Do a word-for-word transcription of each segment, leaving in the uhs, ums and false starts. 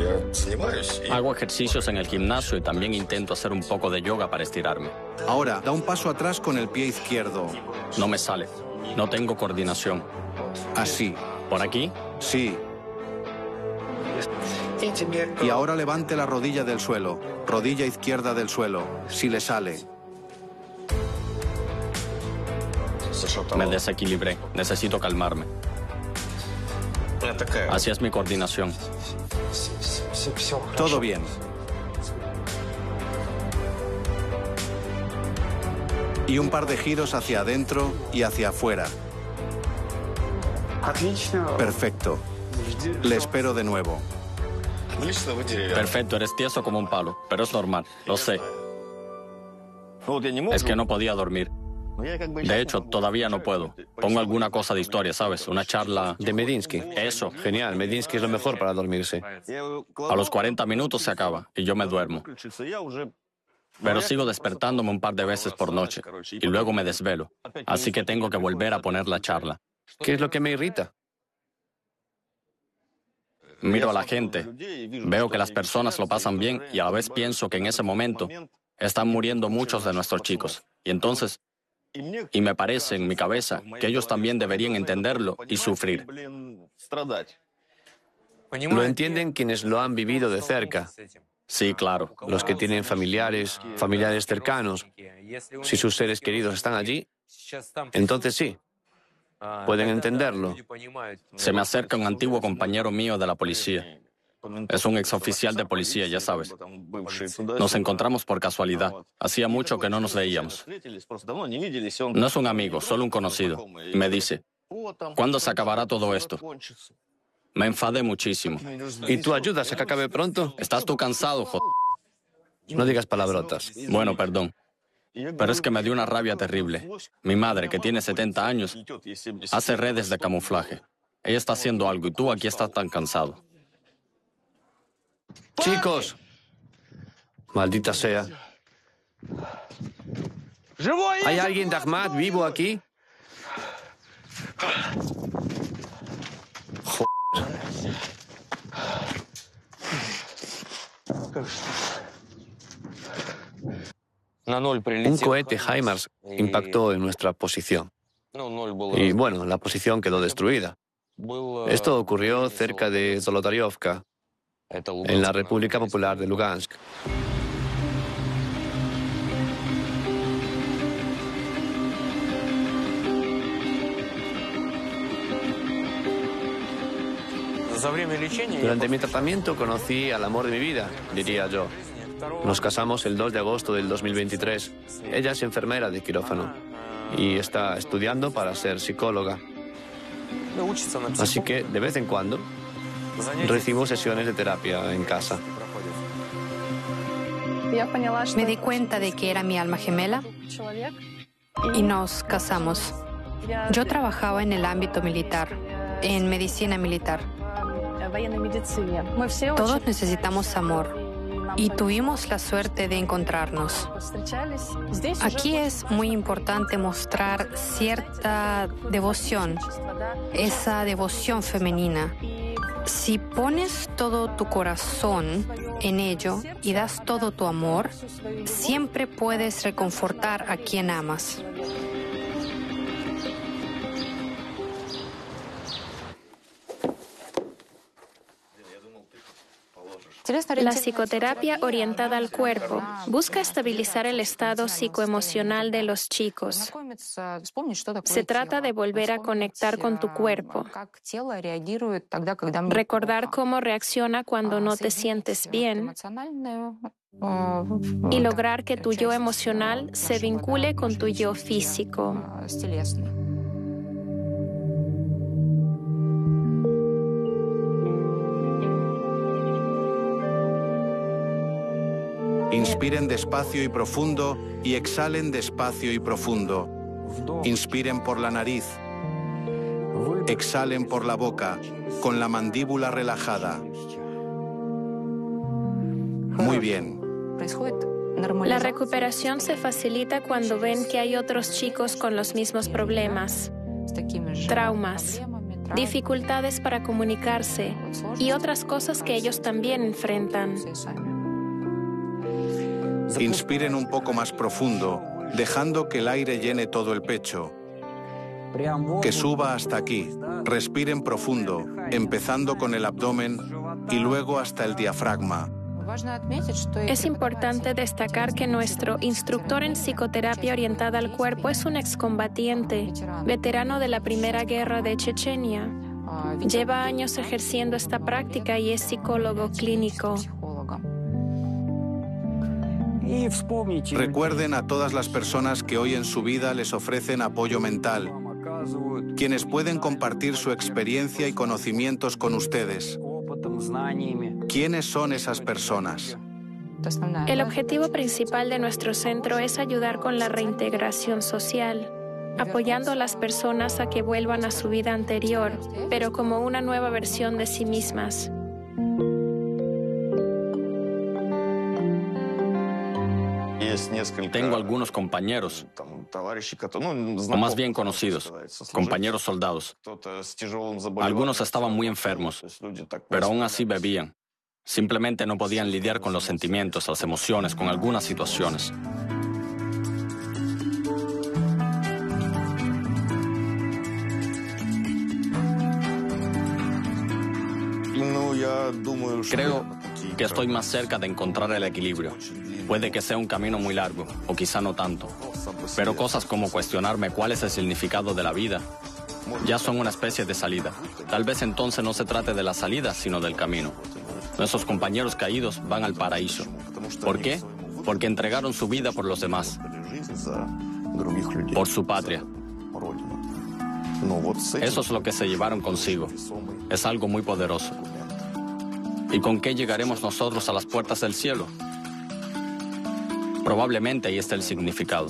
Hago ejercicios en el gimnasio y también intento hacer un poco de yoga para estirarme. Ahora, da un paso atrás con el pie izquierdo. No me sale. No tengo coordinación. Así. ¿Por aquí? Sí. Y ahora levante la rodilla del suelo. Rodilla izquierda del suelo. Si le sale. Me desequilibré. Necesito calmarme. Así es mi coordinación. Todo bien. Y un par de giros hacia adentro y hacia afuera. Perfecto. Le espero de nuevo. Perfecto, eres tieso como un palo, pero es normal, lo sé. Es que no podía dormir. De hecho, todavía no puedo. Pongo alguna cosa de historia, ¿sabes? Una charla... De Medinsky. Eso. Genial, Medinsky es lo mejor para dormirse. A los cuarenta minutos se acaba y yo me duermo. Pero sigo despertándome un par de veces por noche y luego me desvelo. Así que tengo que volver a poner la charla. ¿Qué es lo que me irrita? Miro a la gente, veo que las personas lo pasan bien y a la vez pienso que en ese momento están muriendo muchos de nuestros chicos. Y entonces, y me parece en mi cabeza que ellos también deberían entenderlo y sufrir. Lo entienden quienes lo han vivido de cerca. Sí, claro. Los que tienen familiares, familiares cercanos. Si sus seres queridos están allí, entonces sí, pueden entenderlo. Se me acerca un antiguo compañero mío de la policía. Es un exoficial de policía, ya sabes. Nos encontramos por casualidad. Hacía mucho que no nos veíamos. No es un amigo, solo un conocido. Y me dice, ¿cuándo se acabará todo esto? Me enfadé muchísimo. ¿Y tú ayudas a que acabe pronto? ¿Estás tú cansado, joder? No digas palabrotas. Bueno, perdón. Pero es que me dio una rabia terrible. Mi madre, que tiene setenta años, hace redes de camuflaje. Ella está haciendo algo y tú aquí estás tan cansado. Chicos, maldita sea. ¿Hay alguien de Ahmad vivo aquí? Joder. Un cohete HIMARS impactó en nuestra posición. Y bueno, la posición quedó destruida. Esto ocurrió cerca de Zolotaryovka, en la República Popular de Lugansk. Durante mi tratamiento conocí al amor de mi vida, diría yo. Nos casamos el dos de agosto del dos mil veintitrés. Ella es enfermera de quirófano y está estudiando para ser psicóloga. Así que, de vez en cuando, recibo sesiones de terapia en casa. Me di cuenta de que era mi alma gemela y nos casamos. Yo trabajaba en el ámbito militar, en medicina militar. Todos necesitamos amor y tuvimos la suerte de encontrarnos. Aquí es muy importante mostrar cierta devoción, esa devoción femenina. Si pones todo tu corazón en ello y das todo tu amor, siempre puedes reconfortar a quien amas. La psicoterapia orientada al cuerpo busca estabilizar el estado psicoemocional de los chicos. Se trata de volver a conectar con tu cuerpo, recordar cómo reacciona cuando no te sientes bien y lograr que tu yo emocional se vincule con tu yo físico. Inspiren despacio y profundo y exhalen despacio y profundo. Inspiren por la nariz. Exhalen por la boca, con la mandíbula relajada. Muy bien. La recuperación se facilita cuando ven que hay otros chicos con los mismos problemas, traumas, dificultades para comunicarse y otras cosas que ellos también enfrentan. Inspiren un poco más profundo, dejando que el aire llene todo el pecho. Que suba hasta aquí. Respiren profundo, empezando con el abdomen y luego hasta el diafragma. Es importante destacar que nuestro instructor en psicoterapia orientada al cuerpo es un excombatiente, veterano de la Primera Guerra de Chechenia. Lleva años ejerciendo esta práctica y es psicólogo clínico. Recuerden a todas las personas que hoy en su vida les ofrecen apoyo mental, quienes pueden compartir su experiencia y conocimientos con ustedes. ¿Quiénes son esas personas? El objetivo principal de nuestro centro es ayudar con la reintegración social, apoyando a las personas a que vuelvan a su vida anterior, pero como una nueva versión de sí mismas. Tengo algunos compañeros, o más bien conocidos, compañeros soldados. Algunos estaban muy enfermos, pero aún así bebían. Simplemente no podían lidiar con los sentimientos, las emociones, con algunas situaciones. Creo que estoy más cerca de encontrar el equilibrio. Puede que sea un camino muy largo, o quizá no tanto. Pero cosas como cuestionarme cuál es el significado de la vida ya son una especie de salida. Tal vez entonces no se trate de la salida, sino del camino. Nuestros compañeros caídos van al paraíso. ¿Por qué? Porque entregaron su vida por los demás, por su patria. Eso es lo que se llevaron consigo. Es algo muy poderoso. ¿Y con qué llegaremos nosotros a las puertas del cielo? Probablemente ahí está el significado.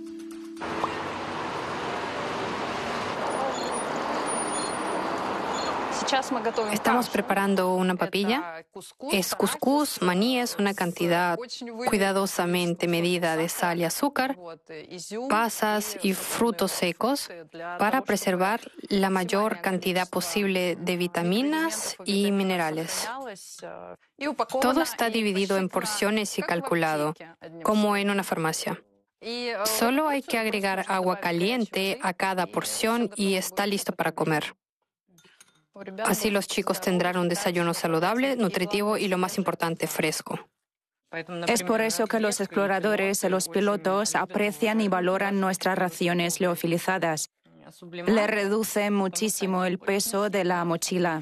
Estamos preparando una papilla. Es cuscús, maníes, una cantidad cuidadosamente medida de sal y azúcar, pasas y frutos secos para preservar la mayor cantidad posible de vitaminas y minerales. Todo está dividido en porciones y calculado, como en una farmacia. Solo hay que agregar agua caliente a cada porción y está listo para comer. Así los chicos tendrán un desayuno saludable, nutritivo y, lo más importante, fresco. Es por eso que los exploradores y los pilotos aprecian y valoran nuestras raciones liofilizadas. Le reduce muchísimo el peso de la mochila.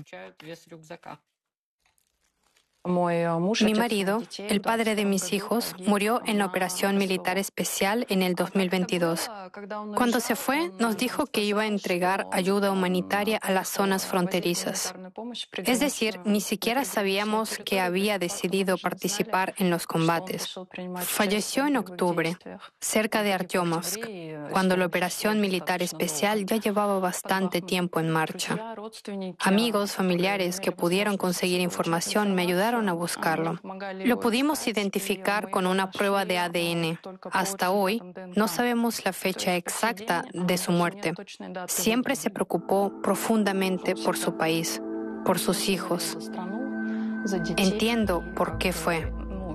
Mi marido, el padre de mis hijos, murió en la operación militar especial en el dos mil veintidós. Cuando se fue, nos dijo que iba a entregar ayuda humanitaria a las zonas fronterizas. Es decir, ni siquiera sabíamos que había decidido participar en los combates. Falleció en octubre, cerca de Artyomovsk, cuando la operación militar especial ya llevaba bastante tiempo en marcha. Amigos, familiares que pudieron conseguir información me ayudaron a buscarlo. Lo pudimos identificar con una prueba de A D N. Hasta hoy no sabemos la fecha exacta de su muerte. Siempre se preocupó profundamente por su país, por sus hijos. Entiendo por qué fue.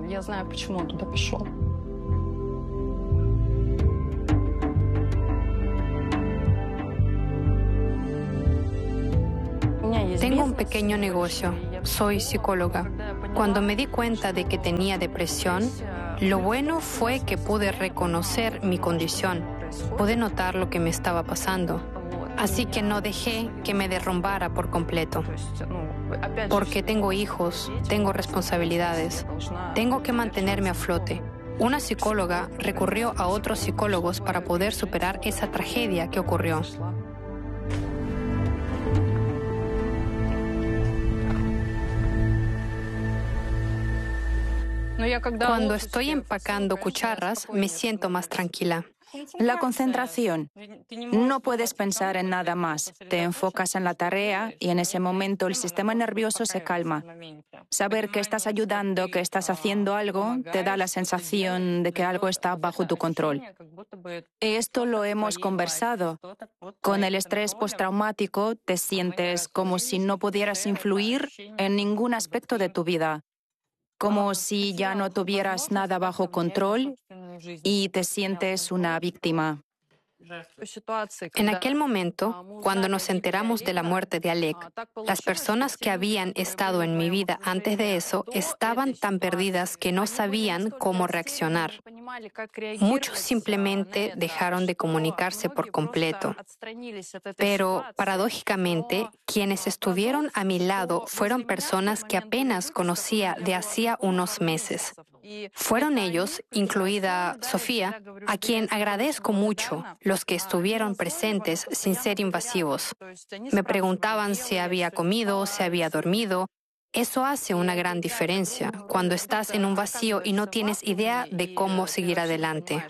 Tengo un pequeño negocio. Soy psicóloga. Cuando me di cuenta de que tenía depresión, lo bueno fue que pude reconocer mi condición. Pude notar lo que me estaba pasando. Así que no dejé que me derrumbara por completo. Porque tengo hijos, tengo responsabilidades. Tengo que mantenerme a flote. Una psicóloga recurrió a otros psicólogos para poder superar esa tragedia que ocurrió. Cuando estoy empacando cucharas, me siento más tranquila. La concentración. No puedes pensar en nada más. Te enfocas en la tarea y en ese momento el sistema nervioso se calma. Saber que estás ayudando, que estás haciendo algo, te da la sensación de que algo está bajo tu control. Esto lo hemos conversado. Con el estrés postraumático te sientes como si no pudieras influir en ningún aspecto de tu vida, como si ya no tuvieras nada bajo control y te sientes una víctima. En aquel momento, cuando nos enteramos de la muerte de Oleg, las personas que habían estado en mi vida antes de eso estaban tan perdidas que no sabían cómo reaccionar. Muchos simplemente dejaron de comunicarse por completo. Pero, paradójicamente, quienes estuvieron a mi lado fueron personas que apenas conocía de hacía unos meses. Fueron ellos, incluida Sofía, a quien agradezco mucho, los que estuvieron presentes sin ser invasivos. Me preguntaban si había comido, si había dormido. Eso hace una gran diferencia cuando estás en un vacío y no tienes idea de cómo seguir adelante.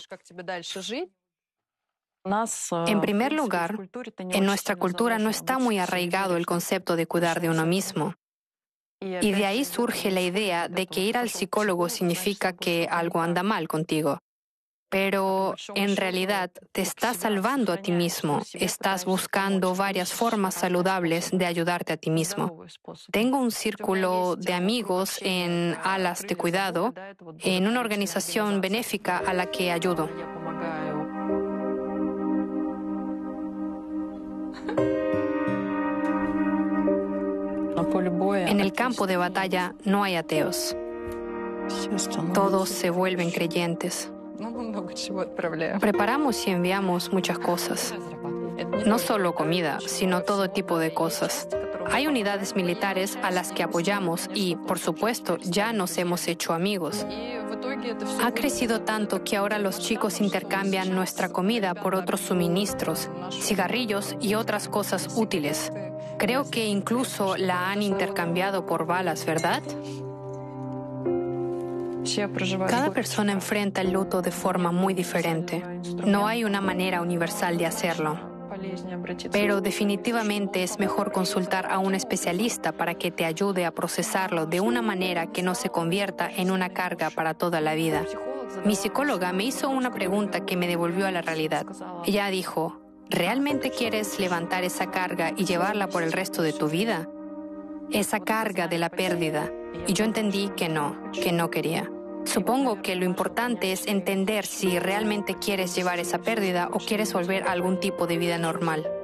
En primer lugar, en nuestra cultura no está muy arraigado el concepto de cuidar de uno mismo. Y de ahí surge la idea de que ir al psicólogo significa que algo anda mal contigo. Pero en realidad te estás salvando a ti mismo, estás buscando varias formas saludables de ayudarte a ti mismo. Tengo un círculo de amigos en Alas de Cuidado, en una organización benéfica a la que ayudo. En el campo de batalla no hay ateos. Todos se vuelven creyentes. Preparamos y enviamos muchas cosas. No solo comida, sino todo tipo de cosas. Hay unidades militares a las que apoyamos y, por supuesto, ya nos hemos hecho amigos. Ha crecido tanto que ahora los chicos intercambian nuestra comida por otros suministros, cigarrillos y otras cosas útiles. Creo que incluso la han intercambiado por balas, ¿verdad? Cada persona enfrenta el luto de forma muy diferente. No hay una manera universal de hacerlo. Pero definitivamente es mejor consultar a un especialista para que te ayude a procesarlo de una manera que no se convierta en una carga para toda la vida. Mi psicóloga me hizo una pregunta que me devolvió a la realidad. Ella dijo, ¿realmente quieres levantar esa carga y llevarla por el resto de tu vida? Esa carga de la pérdida. Y yo entendí que no, que no quería. Supongo que lo importante es entender si realmente quieres llevar esa pérdida o quieres volver a algún tipo de vida normal.